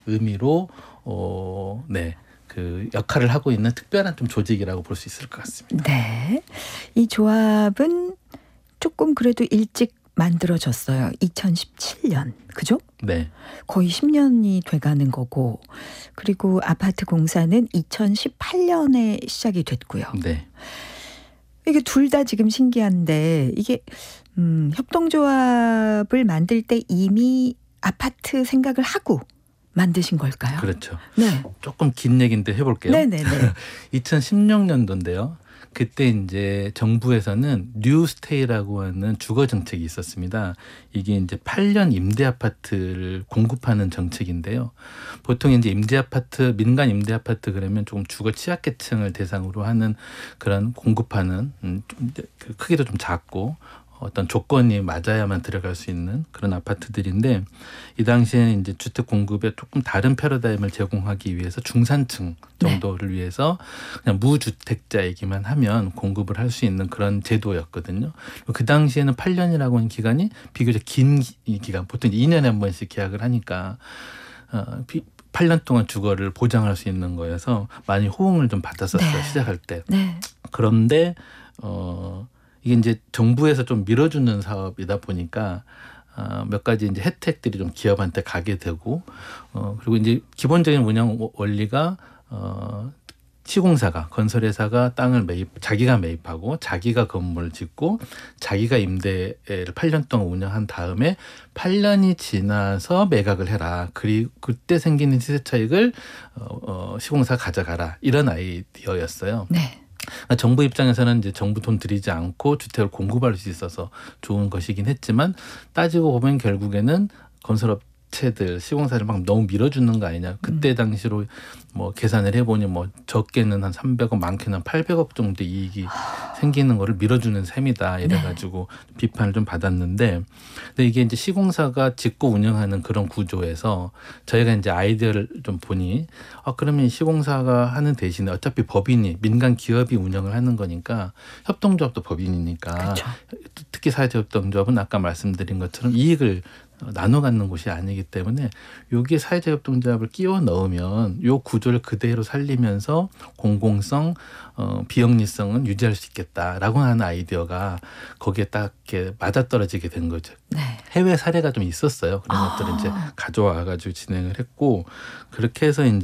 의미로 네. 그 역할을 하고 있는 특별한 좀 조직이라고 볼 수 있을 것 같습니다. 네. 이 조합은 조금 그래도 일찍 만들어졌어요. 2017년. 그죠? 네. 거의 10년이 돼가는 거고, 그리고 아파트 공사는 2018년에 시작이 됐고요. 네. 이게 둘 다 지금 신기한데, 이게 협동조합을 만들 때 이미 아파트 생각을 하고 만드신 걸까요? 그렇죠. 네. 조금 긴 얘기인데 해볼게요. 네네네. 2016년도인데요. 그때 이제 정부에서는 뉴스테이라고 하는 주거 정책이 있었습니다. 이게 이제 8년 임대 아파트를 공급하는 정책인데요. 보통 이제 임대 아파트, 민간 임대 아파트 그러면 조금 주거 취약계층을 대상으로 하는 그런 공급하는 좀 크기도 좀 작고 어떤 조건이 맞아야만 들어갈 수 있는 그런 아파트들인데, 이 당시에는 이제 주택 공급에 조금 다른 패러다임을 제공하기 위해서 중산층 정도를 위해서 그냥 무주택자이기만 하면 공급을 할 수 있는 그런 제도였거든요. 그 당시에는 8년이라고 하는 기간이 비교적 긴 기간, 보통 2년에 한 번씩 계약을 하니까 8년 동안 주거를 보장할 수 있는 거여서 많이 호응을 좀 받았었어요. 네. 시작할 때. 네. 그런데 이게 이제 정부에서 좀 밀어주는 사업이다 보니까 몇 가지 이제 혜택들이 좀 기업한테 가게 되고, 그리고 이제 기본적인 운영 원리가 시공사가, 건설회사가 땅을 자기가 매입하고 자기가 건물을 짓고 자기가 임대를 8년 동안 운영한 다음에 8년이 지나서 매각을 해라. 그리고 그때 생기는 시세 차익을 시공사가 가져가라. 이런 아이디어였어요. 네. 정부 입장에서는 이제 정부 돈 들이지 않고 주택을 공급할 수 있어서 좋은 것이긴 했지만, 따지고 보면 결국에는 건설업체들, 시공사를 막 너무 밀어주는 거 아니냐. 그때 당시로 뭐 계산을 해보니 뭐 적게는 한 300억, 많게는 한 800억 정도 이익이 생기는 거를 밀어주는 셈이다. 이래가지고 비판을 좀 받았는데, 근데 이게 이제 시공사가 짓고 운영하는 그런 구조에서 저희가 이제 아이디어를 좀 보니, 그러면 시공사가 하는 대신에 어차피 법인이, 민간 기업이 운영을 하는 거니까, 협동조합도 법인이니까, 그렇죠. 특히 사회자협동조합은 아까 말씀드린 것처럼 이익을 나눠 갖는 곳이 아니기 때문에 여기에 사회자협동조합을 끼워 넣으면 요 구조를 그대로 살리면서 공공성, 비영리성은 유지할 수 있겠다라고 하는 아이디어가 거기에 딱 이렇게 맞아떨어지게 된 거죠. 네. 해외 사례가 좀 있었어요. 그런 것들을 이제 가져와가지고 진행을 했고, 그렇게 해서 이제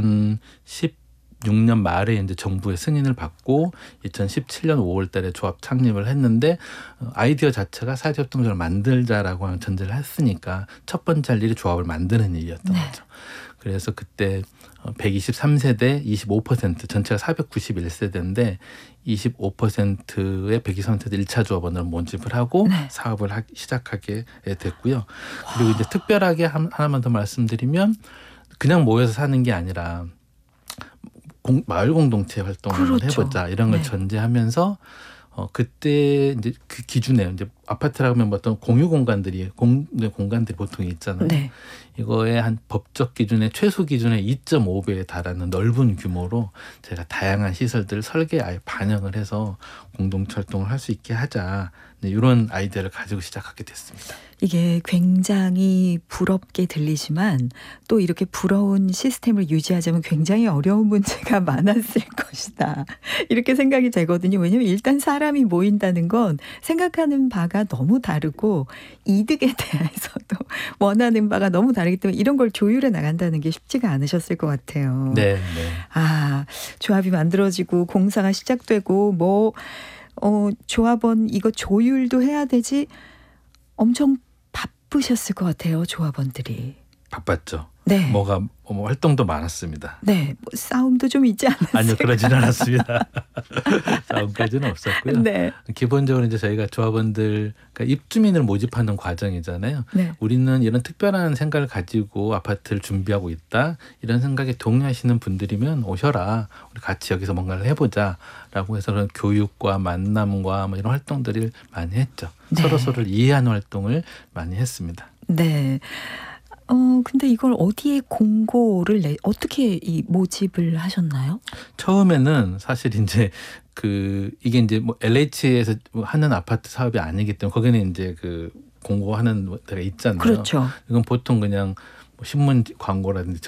2016년 말에 이제 정부의 승인을 받고 2017년 5월 달에 조합 창립을 했는데, 아이디어 자체가 사회협동조합을 만들자라고 하는 전제를 했으니까 첫 번째 할 일이 조합을 만드는 일이었던 거죠. 그래서 그때 123세대 25%, 전체가 491세대인데 25%의 123세대 1차 조합원을 모집을 하고 사업을 시작하게 됐고요. 그리고 이제 특별하게 하나만 더 말씀드리면, 그냥 모여서 사는 게 아니라 마을 공동체 활동을 해보자, 이런 걸 전제하면서 그때 이제 그 기준에 이제 아파트라고 하면 어떤 공유 공간들이 보통 있잖아요. 네. 이거의 한 법적 기준의 최소 기준의 2.5배에 달하는 넓은 규모로 제가 다양한 시설들을 설계에 아예 반영을 해서 공동체 활동을 할 수 있게 하자, 이런 아이디어를 가지고 시작하게 됐습니다. 이게 굉장히 부럽게 들리지만 또 이렇게 부러운 시스템을 유지하자면 굉장히 어려운 문제가 많았을 것이다, 이렇게 생각이 되거든요. 왜냐하면 일단 사람이 모인다는 건 생각하는 바가 너무 다르고 이득에 대해서도 원하는 바가 너무 다르기 때문에 이런 걸 조율해 나간다는 게 쉽지가 않으셨을 것 같아요. 네. 조합이 만들어지고 공사가 시작되고 조합원 이거 조율도 해야 되지, 엄청 바쁘셨을 것 같아요, 조합원들이. 바빴죠. 네. 활동도 많았습니다. 네. 싸움도 좀 있지 않았어요? 아니요, 그러진 않았습니다. 싸움까지는 없었고요. 네. 기본적으로 이제 저희가 조합원들, 그러니까 입주민을 모집하는 과정이잖아요. 네. 우리는 이런 특별한 생각을 가지고 아파트를 준비하고 있다, 이런 생각에 동의하시는 분들이면 오셔라, 우리 같이 여기서 뭔가를 해보자라고 해서 그런 교육과 만남과 이런 활동들을 많이 했죠. 서로를 이해하는 활동을 많이 했습니다. 네. 근데 이걸 어디에 공고를 어떻게 이 모집을 하셨나요? 처음에는 사실 이제 이게 이제 LH에서 하는 아파트 사업이 아니기 때문에 거기는 이제 공고하는 데가 있잖아요. 그렇죠. 이건 보통 그냥 뭐 신문 광고라든지